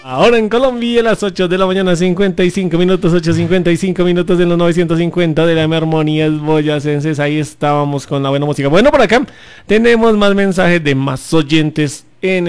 Ahora en Colombia, a las 8 de la mañana, 55 minutos, 8:55 minutos de los 950 de la Armonías Boyacenses. Ahí estábamos con la buena música. Bueno, por acá tenemos más mensajes de más oyentes en